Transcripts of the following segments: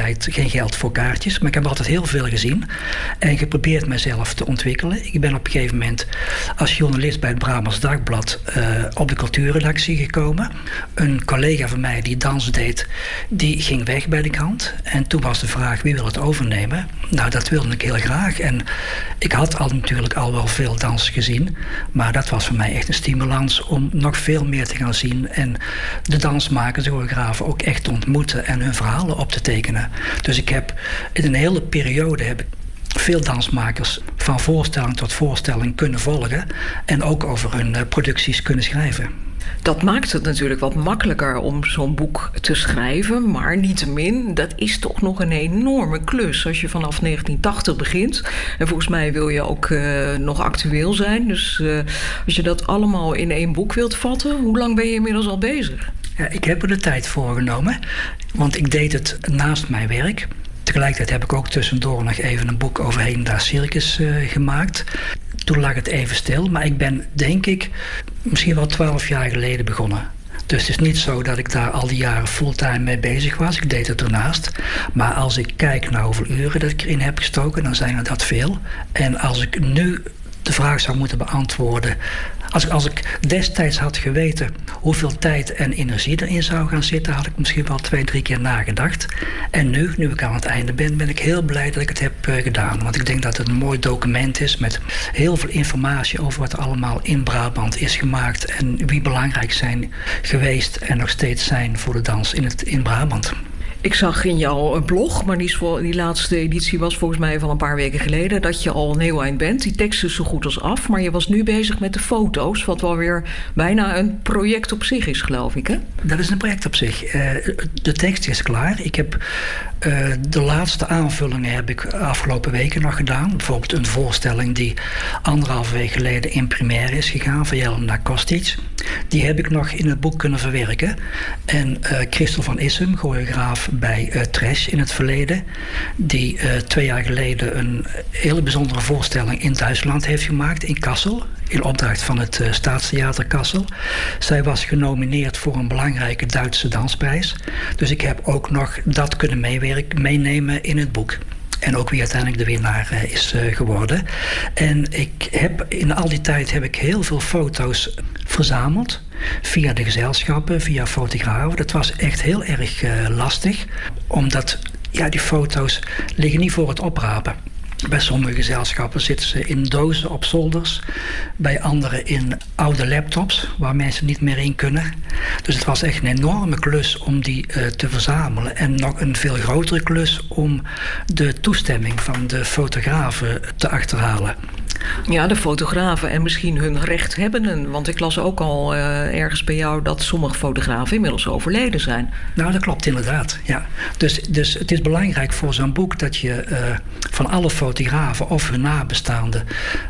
tijd geen geld voor kaartjes. Maar ik heb altijd heel veel gezien. En geprobeerd mezelf te ontwikkelen. Ik ben op een gegeven moment als journalist bij het Brabants Dagblad op de cultuurredactie gekomen. Een collega van mij die dans deed, die ging weg bij de krant. En toen was de vraag, wie wil het overnemen? Nou, dat wilde ik heel graag. En ik had natuurlijk al wel veel dans gezien. Maar dat was voor mij echt een stimulans om nog veel meer te gaan zien. En de dansmakers, de choreografen ook echt te ontmoeten en hun verhalen op te tekenen. Dus ik heb in een hele periode veel dansmakers van voorstelling tot voorstelling kunnen volgen. En ook over hun producties kunnen schrijven. Dat maakt het natuurlijk wat makkelijker om zo'n boek te schrijven. Maar niettemin, dat is toch nog een enorme klus als je vanaf 1980 begint. En volgens mij wil je ook nog actueel zijn. Dus als je dat allemaal in 1 boek wilt vatten, hoe lang ben je inmiddels al bezig? Ja, ik heb er de tijd voor genomen. Want ik deed het naast mijn werk. Tegelijkertijd heb ik ook tussendoor nog even een boek over hedendaags circus gemaakt. Toen lag het even stil, maar ik ben, denk ik, misschien wel 12 jaar geleden begonnen. Dus het is niet zo dat ik daar al die jaren fulltime mee bezig was. Ik deed het ernaast. Maar als ik kijk naar hoeveel uren dat ik erin heb gestoken, dan zijn er dat veel. En als ik nu de vraag zou moeten beantwoorden, als ik destijds had geweten hoeveel tijd en energie erin zou gaan zitten, had ik misschien wel 2-3 keer nagedacht. En nu ik aan het einde ben ik heel blij dat ik het heb gedaan. Want ik denk dat het een mooi document is met heel veel informatie over wat er allemaal in Brabant is gemaakt en wie belangrijk zijn geweest en nog steeds zijn voor de dans in Brabant. Ik zag in jouw blog, maar die laatste editie was volgens mij van een paar weken geleden, dat je al een heel eind bent. Die tekst is zo goed als af, maar je was nu bezig met de foto's, wat wel weer bijna een project op zich is, geloof ik, hè? Dat is een project op zich. De tekst is klaar. Ik heb de laatste aanvullingen heb ik afgelopen weken nog gedaan. Bijvoorbeeld een voorstelling die 1,5 week geleden in première is gegaan van Jelena Kostic. Die heb ik nog in het boek kunnen verwerken. En Christel van Issum, choreograaf bij Trash in het verleden, die 2 jaar geleden een hele bijzondere voorstelling in Duitsland heeft gemaakt, in Kassel, in opdracht van het Staatstheater Kassel. Zij was genomineerd voor een belangrijke Duitse dansprijs. Dus ik heb ook nog dat kunnen meenemen in het boek. En ook wie uiteindelijk de winnaar is geworden. En in al die tijd heb ik heel veel foto's verzameld. Via de gezelschappen, via fotografen. Dat was echt heel erg lastig. Omdat die foto's liggen niet voor het oprapen. Bij sommige gezelschappen zitten ze in dozen op zolders. Bij anderen in oude laptops waar mensen niet meer in kunnen. Dus het was echt een enorme klus om die te verzamelen. En nog een veel grotere klus om de toestemming van de fotografen te achterhalen. Ja, de fotografen en misschien hun rechthebbenden. Want ik las ook al ergens bij jou dat sommige fotografen inmiddels overleden zijn. Nou, dat klopt inderdaad, ja. Dus het is belangrijk voor zo'n boek dat je van alle fotografen of hun nabestaanden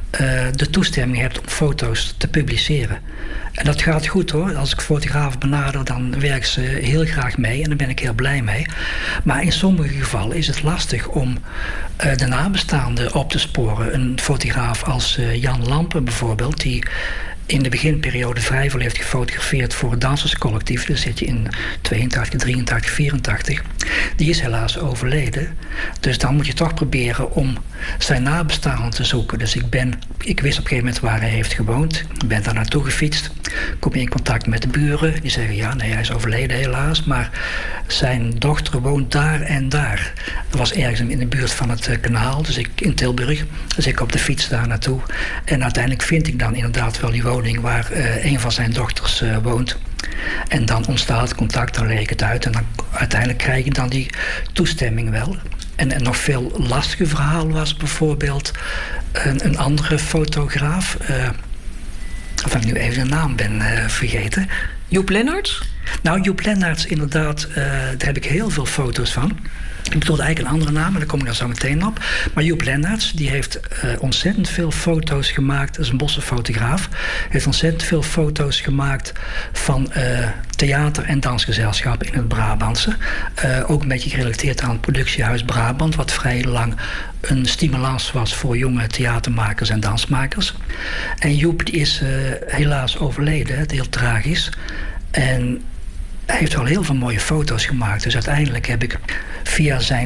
de toestemming hebt om foto's te publiceren. En dat gaat goed hoor. Als ik fotografen benader, dan werken ze heel graag mee en daar ben ik heel blij mee. Maar in sommige gevallen is het lastig om de nabestaanden op te sporen. Een fotograaf als Jan Lampen bijvoorbeeld, die in de beginperiode vrij veel heeft gefotografeerd voor het danserscollectief. Dus zit je in 82, 83, 84. Die is helaas overleden. Dus dan moet je toch proberen om zijn nabestaanden te zoeken. Dus ik wist op een gegeven moment waar hij heeft gewoond. Ik ben daar naartoe gefietst. Kom je in contact met de buren. Die zeggen, ja, nee, hij is overleden helaas. Maar zijn dochter woont daar en daar. Dat was ergens in de buurt van het kanaal. Dus in Tilburg. Dus ik op de fiets daar naartoe. En uiteindelijk vind ik dan inderdaad wel die woning waar een van zijn dochters woont. En dan ontstaat contact, dan leg ik het uit. En dan uiteindelijk krijg ik dan die toestemming wel. En een nog veel lastiger verhaal was bijvoorbeeld een andere fotograaf. Waarvan ik nu even zijn naam ben vergeten. Joep Lennarts? Nou, Joep Lennarts inderdaad, daar heb ik heel veel foto's van. Ik bedoelde eigenlijk een andere naam, maar daar kom ik dan zo meteen op. Maar Joep Lennarts, die heeft ontzettend veel foto's gemaakt. Dat is een bosse fotograaf. Heeft ontzettend veel foto's gemaakt van theater- en dansgezelschappen in het Brabantse. Ook een beetje gerelateerd aan het productiehuis Brabant, wat vrij lang een stimulans was voor jonge theatermakers en dansmakers. En Joep die is helaas overleden, het heel tragisch. En hij heeft wel heel veel mooie foto's gemaakt. Dus uiteindelijk heb ik via zijn